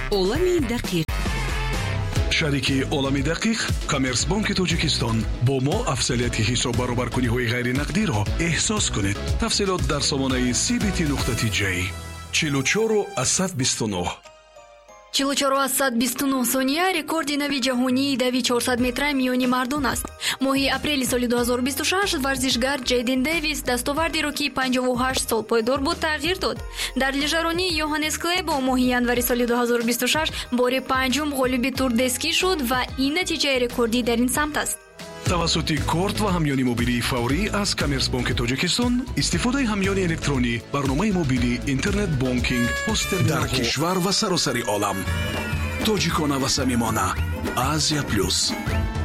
عالم دقیق. شریکی عالم دقیق کامرس بانک تاجیکستان با ما افضلیت حساب برابرکنی های غیر نقدی را احساس کنید. تفصیلات در سامانه cbt.j 44 از 129. 44 از 129 ثانیه رکورد نوی جهانی دوی 400 متر میانی مردان است. ماه اپریل سال 2026 ورزشگر جیدن دیویس دستاوردی را که 58 سال پایدار بود تغییر داد. در لیژرانی یوهانس کلیبو ماه ینوری سال 2026 بار پنجم غالب تور دسکی شد و این نتیجه رکوردی در این سمت است. توسط کارت و همیانی موبیلی فوری از کامرس بانک تاجیکستان استفاده همیانی الکترونی برنامه موبیلی اینترنت بانکینگ پوستر در کشور و سراسر عالم. تاجیکانه و صمیمانه آسیا پلوس.